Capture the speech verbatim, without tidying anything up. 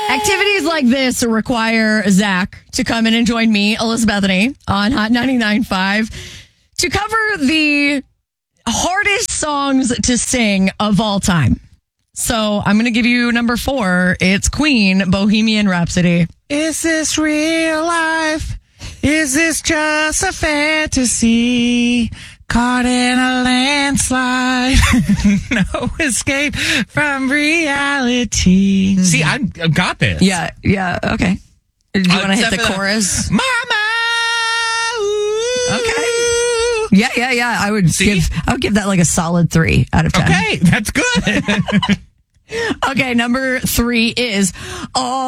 Activities like this require Zach to come in and join me, Elizabethany, on Hot ninety-nine point five to cover the hardest songs to sing of all time. So I'm going to give you number four. It's Queen, Bohemian Rhapsody. Is this real life? Is this just a fantasy? Caught in a landslide. No escape from reality. Mm-hmm. See, I, I got this. Yeah, yeah, okay. Do you uh, want to hit the chorus? Mama! Ooh. Okay. Yeah, yeah, yeah. I would See? give I would give that like a solid three out of ten. Okay, that's good. Okay, number three is... Oh,